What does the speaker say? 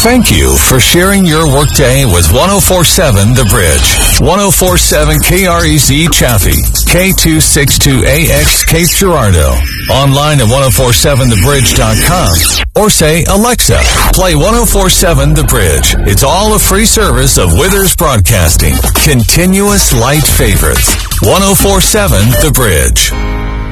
Thank you for sharing your workday with 104.7 The Bridge. 104.7 KREZ Chaffee, K262AX Cape Girardeau. Online at 1047thebridge.com or say, Alexa, play 1047 The Bridge. It's all a free service of Withers Broadcasting. Continuous light favorites. 1047 The Bridge.